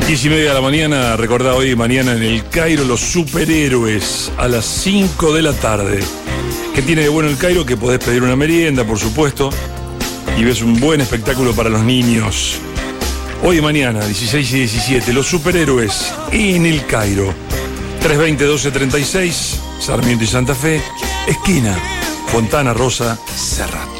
10:30 de la mañana, recordá hoy y mañana en el Cairo los superhéroes a las 5 de la tarde. ¿Qué tiene de bueno el Cairo? Que podés pedir una merienda, por supuesto, y ves un buen espectáculo para los niños. Hoy y mañana, 16 y 17, los superhéroes en el Cairo. 320-1236, Sarmiento y Santa Fe, esquina Fontana Rosa, Serrat.